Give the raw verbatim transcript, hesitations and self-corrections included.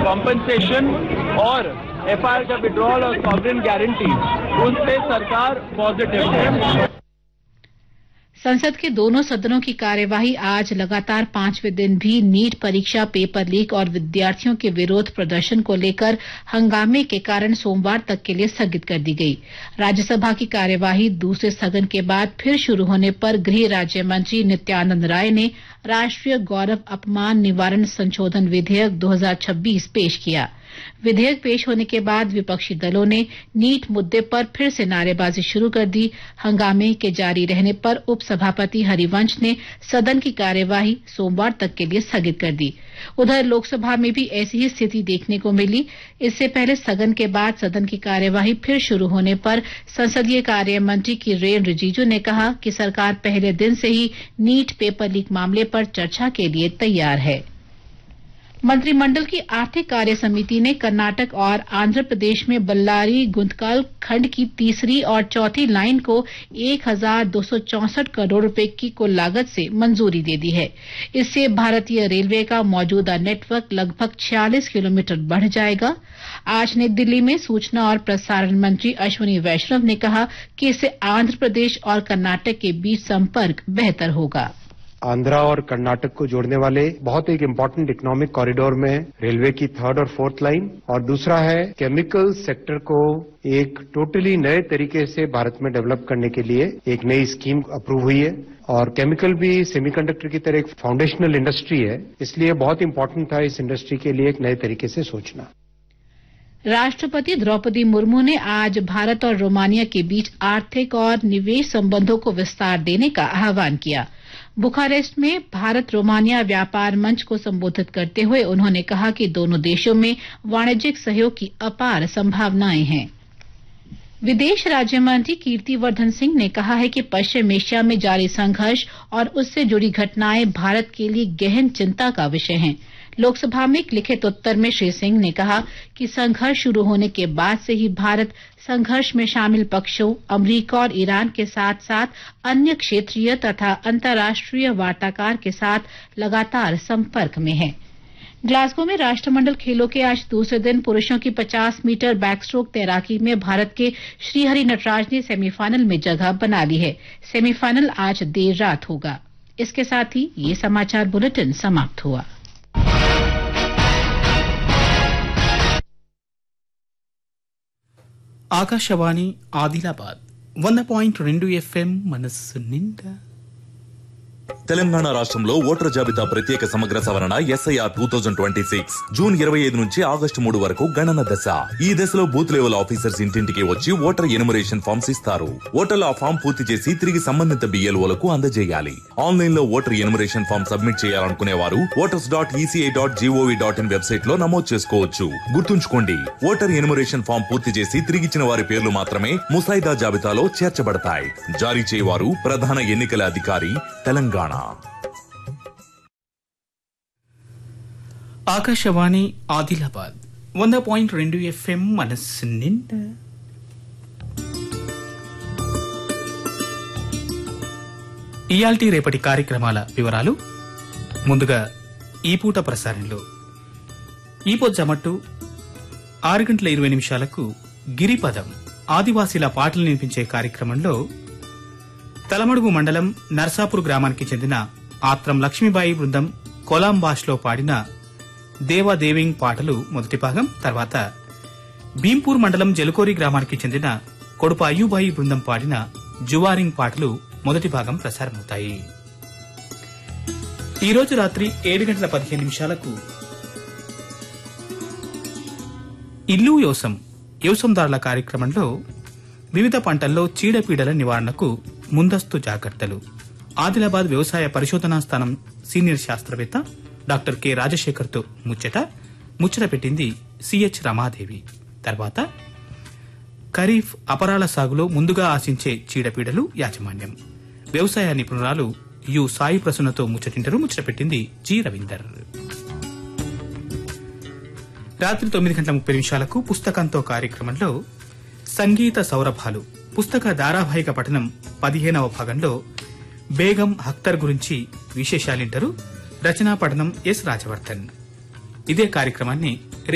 Compensation और F I R का withdrawal और सॉवरेन गारंटी, उस पे सरकार पॉजिटिव है। संसद के दोनों सदनों की कार्यवाही आज लगातार पांचवें दिन भी नीट परीक्षा पेपर लीक और विद्यार्थियों के विरोध प्रदर्शन को लेकर हंगामे के कारण सोमवार तक के लिए स्थगित कर दी गई। राज्यसभा की कार्यवाही दूसरे स्थगन के बाद फिर शुरू होने पर गृह राज्य मंत्री नित्यानंद राय ने राष्ट्रीय गौरव अपमान निवारण संशोधन विधेयक दो हज़ार छब्बीस पेश किया। विधेयक पेश होने के बाद विपक्षी दलों ने नीट मुद्दे पर फिर से नारेबाजी शुरू कर दी। हंगामे के जारी रहने पर उपसभापति हरिवंश ने सदन की कार्यवाही सोमवार तक के लिए स्थगित कर दी। उधर लोकसभा में भी ऐसी ही स्थिति देखने को मिली। इससे पहले स्थगन के बाद सदन की कार्यवाही फिर शुरू होने पर संसदीय कार्य मंत्री किरेन रिजिजू ने कहा कि सरकार पहले दिन से ही नीट पेपर लीक मामले पर चर्चा के लिए तैयार है। मंत्रिमंडल की आर्थिक कार्य समिति ने कर्नाटक और आंध्र प्रदेश में बल्लारी गुंतकल खंड की तीसरी और चौथी लाइन को एक हजार दो सौ चौसठ करोड़ रुपए की कुल लागत से मंजूरी दे दी है। इससे भारतीय रेलवे का मौजूदा नेटवर्क लगभग छियालीस किलोमीटर बढ़ जाएगा। आज नई दिल्ली में सूचना और प्रसारण मंत्री अश्विनी वैष्णव ने कहा कि इससे आंध्र प्रदेश और कर्नाटक के बीच संपर्क बेहतर होगा। आंध्रा और कर्नाटक को जोड़ने वाले बहुत एक इम्पोर्टेंट इकोनॉमिक कॉरिडोर में रेलवे की थर्ड और फोर्थ लाइन, और दूसरा है केमिकल सेक्टर को एक टोटली नए तरीके से भारत में डेवलप करने के लिए एक नई स्कीम अप्रूव हुई है। और केमिकल भी सेमीकंडक्टर की तरह एक फाउंडेशनल इंडस्ट्री है, इसलिए बहुत इम्पोर्टेंट था इस इंडस्ट्री के लिए एक नए तरीके से सोचना। राष्ट्रपति द्रौपदी मुर्मू ने आज भारत और रोमानिया के बीच आर्थिक और निवेश संबंधों को विस्तार देने का आह्वान किया। बुखारेस्ट में भारत रोमानिया व्यापार मंच को संबोधित करते हुए उन्होंने कहा कि दोनों देशों में वाणिज्यिक सहयोग की अपार संभावनाएं हैं। विदेश राज्य मंत्री कीर्तिवर्धन सिंह ने कहा है कि पश्चिम एशिया में जारी संघर्ष और उससे जुड़ी घटनाएं भारत के लिए गहन चिंता का विषय हैं। लोकसभा में एक लिखित उत्तर में श्री सिंह ने कहा कि संघर्ष शुरू होने के बाद से ही भारत संघर्ष में शामिल पक्षों अमरीका और ईरान के साथ साथ अन्य क्षेत्रीय तथा अंतर्राष्ट्रीय वार्ताकार के साथ लगातार संपर्क में है। ग्लासगो में राष्ट्रमंडल खेलों के आज दूसरे दिन पुरुषों की पचास मीटर बैकस्ट्रोक तैराकी में भारत के श्रीहरि नटराज ने सेमीफाइनल में जगह बना ली है। सेमीफाइनल आज देर रात होगा। इसके साथ ही ये समाचार बुलेटिन समाप्त हुआ। ఆకాశవాణి ఆదిలాబాద్ వంద పాయింట్ రెండు ఎఫ్ఎం మనస్సు నిండా. తెలంగాణ రాష్ట్రంలో ఓటర్ జాబితా ప్రత్యేక సమగ్ర సవరణ SIR two thousand twenty six June ఇరవై ఐదు నుంచి ఆగస్టు మూడు వరకు గణన దశ. ఈ దశలో బూత్ లెవెల్ ఆఫీసర్స్ ఇంటింటికి వచ్చి ఓటర్ ఎన్యుమరేషన్ ఫామ్స్ ఇస్తారు. ఓటర్లు ఆ ఫామ్ పూర్తి చేసి తిరిగి సంబంధిత బిఎల్ఓలకు అందజేయాలి. ఆన్లైన్ లో ఓటర్ ఎన్యుమరేషన్ ఫామ్ సబ్మిట్ చేయాలనుకునే వారు voters dot ECI dot GOV dot in website లో నమోదు చేసుకోవచ్చు. గుర్తుంచుకోండి, ఓటర్ ఎన్యుమరేషన్ ఫామ్ పూర్తి చేసి తిరిగిచ్చిన వారి పేర్లు మాత్రమే ముసాయిదా జాబితాలో చేర్చబడతాయి. జారీ చేయవారు ప్రధాన ఎన్నికల అధికారి తెలంగాణ. ఆకాశవాణి ఆదిలాబాద్ వంద పాయింట్ రెండు ఎఫ్ఎం మనస్సు నిండా. ఇయాల్టీ రేపటి కార్యక్రమాల వివరాలు. ముందుగా ఈ పూట ప్రసారంలో ఈ పొజ్జమట్టు ఆరు గంటల ఇరవై నిమిషాలకు గిరిపదం ఆదివాసీల పాటలు వినిపించే కార్యక్రమంలో తలమడుగు మండలం నర్సాపూర్ గ్రామానికి చెందిన ఆత్రం లక్ష్మీబాయి బృందం కొలాం భాషలో పాడిన దేవాదేవింగ్ పాటలు మొదటి భాగం. తర్వాత భీంపూర్ మండలం జలుకోరి గ్రామానికి చెందిన కొడుప అయ్యూబాయి బృందం పాడిన జువారింగ్ పాటలు మొదటి భాగం ప్రసారమవుతాయి. ఈ రోజు రాత్రి ఏడు గంటల పదిహేను నిమిషాలకు ఇల్లు యోసం యోసందారుల కార్యక్రమంలో వివిధ పంటల్లో చీడపీడల నివారణకు ముందస్తు జాగ్రత్తలు ఆదిలాబాద్ వ్యవసాయ పరిశోధనా స్థానం సీనియర్ శాస్త్రవేత్త డాక్టర్ కె రాజశేఖర్ తో ముచ్చట ముచ్చట పెట్టింది సిహెచ్ రమాదేవి. తర్వాత ఖరీఫ్ అపరాల సాగులో ముందుగా ఆశించే చీడపీడలు యాజమాన్యం వ్యవసాయ నిపుణురాలు యు సాయి ప్రసన్నతో ముచ్చటింటారు. ముచ్చట పెట్టింది జి రవీందర్. రాత్రి తొమ్మిది గంటల ముప్పై నిమిషాలకు పుస్తకంతో కార్యక్రమంలో సంగీత సౌరభాలు పుస్తక ధారావాహిక పఠనం పదిహేనవ భాగంలో బేగం అఖ్తర్ గురించి విశేషాలింటారు. రచనా పఠనం ఎస్ రాజవర్ధన్. ఇదే కార్యక్రమాన్ని